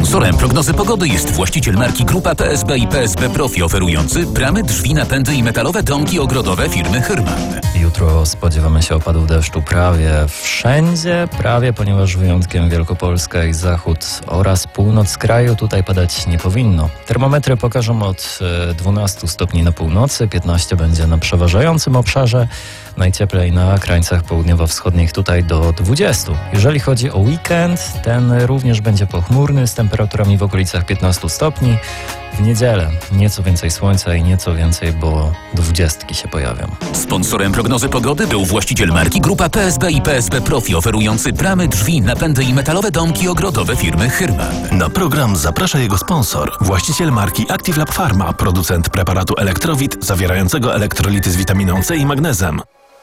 Sponsorem prognozy pogody jest właściciel marki Grupa PSB i PSB Profi, oferujący bramy, drzwi, napędy i metalowe domki ogrodowe firmy Hyrman. Jutro spodziewamy się opadu deszczu prawie wszędzie, ponieważ wyjątkiem Wielkopolska i zachód oraz północ kraju tutaj padać nie powinno. Termometry pokażą od 12 stopni na północy, 15 będzie na przeważającym obszarze, najcieplej na krańcach południowo-wschodnich tutaj do 20. Jeżeli chodzi o weekend, ten również będzie pochmurny z temperaturami w okolicach 15 stopni. W niedzielę nieco więcej słońca i nieco więcej, bo 20 się pojawią. Sponsorem prognozy pogody był właściciel marki Grupa PSB i PSB Profi, oferujący bramy, drzwi, napędy i metalowe domki ogrodowe firmy Hyrman. Na program zaprasza jego sponsor, właściciel marki Active Lab Pharma, producent preparatu Elektrowit zawierającego elektrolity z witaminą C i magnezem.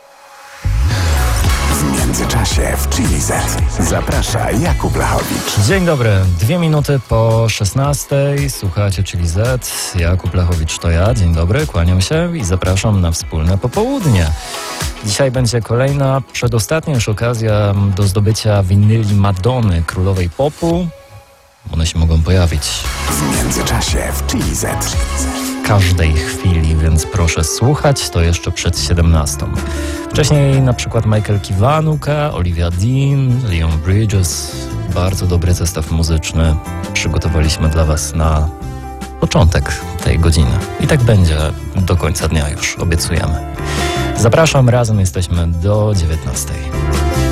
W międzyczasie w Chili Z zaprasza Jakub Lachowicz. Dzień dobry, 2 minuty po 16. Słuchacie Chili Z. Jakub Lachowicz to ja. Dzień dobry, kłaniam się i zapraszam na wspólne popołudnie. Dzisiaj będzie kolejna, przedostatnia już okazja do zdobycia winyli Madonny, królowej popu. One się mogą pojawić W międzyczasie w Chili Z. w każdej chwili, więc proszę słuchać, to jeszcze przed 17. Wcześniej na przykład Michael Kiwanuka, Olivia Dean, Leon Bridges. Bardzo dobry zestaw muzyczny przygotowaliśmy dla Was na początek tej godziny. I tak będzie do końca dnia już, obiecujemy. Zapraszam, razem jesteśmy do 19.